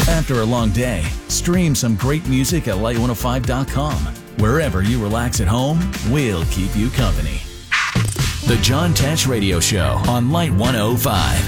After a long day, stream some great music at Light105.com. Wherever you relax at home, we'll keep you company. The John Tesh Radio Show on Light 105.